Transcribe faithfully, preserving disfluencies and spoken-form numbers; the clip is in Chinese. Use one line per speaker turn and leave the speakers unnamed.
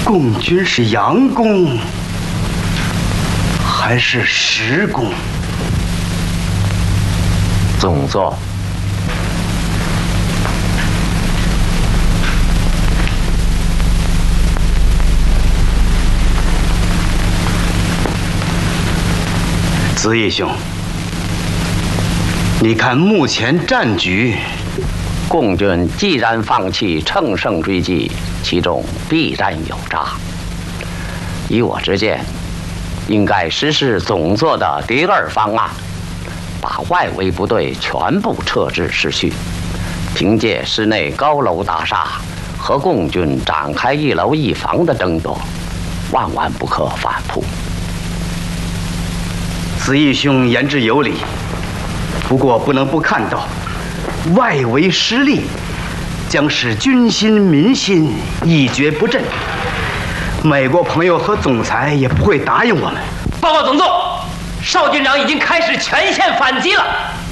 共军是佯攻还是实攻？
总座。
子义兄，你看目前战局，
共军既然放弃乘胜追击，其中必然有诈。以我之见，应该实施总座的第二方案，把外围部队全部撤至市区，凭借市内高楼大厦和共军展开一楼一房的争夺，万万不可反扑。
子义兄言之有理，不过不能不看到，外围失利将使军心民心一蹶不振。美国朋友和总裁也不会答应我们。
报告总座，邵军长已经开始全线反击了。